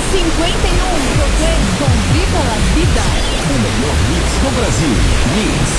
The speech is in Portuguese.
51 Proclaim com Viva la Vida. O melhor mix do Brasil. Mix